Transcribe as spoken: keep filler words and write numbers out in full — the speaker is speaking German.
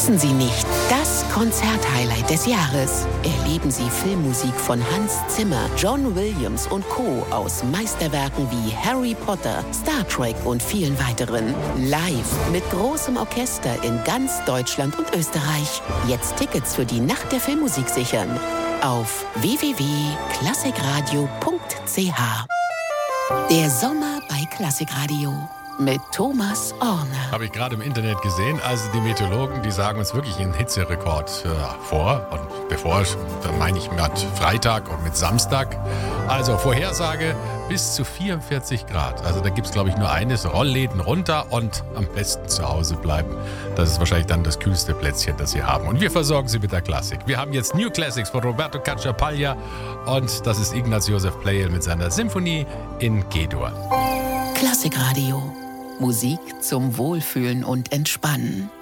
Verpassen Sie nicht das Konzerthighlight des Jahres. Erleben Sie Filmmusik von Hans Zimmer, John Williams und Co. aus Meisterwerken wie Harry Potter, Star Trek und vielen weiteren. Live mit großem Orchester in ganz Deutschland und Österreich. Jetzt Tickets für die Nacht der Filmmusik sichern. Auf w w w punkt klassikradio punkt c h. Der Sommer bei Klassikradio mit Thomas Orne. Habe ich gerade im Internet gesehen. Also die Meteorologen, die sagen uns wirklich einen Hitzerekord äh, vor. Und bevor, da meine ich mit Freitag und mit Samstag. Also Vorhersage bis zu vierundvierzig Grad. Also da gibt es, glaube ich, nur eines. Rollläden runter und am besten zu Hause bleiben. Das ist wahrscheinlich dann das kühlste Plätzchen, das Sie haben. Und wir versorgen Sie mit der Klassik. Wir haben jetzt New Classics von Roberto Cacciapaglia. Und das ist Ignaz Josef Pleyel mit seiner Symphonie in G-Dur. Klassikradio. Musik zum Wohlfühlen und Entspannen.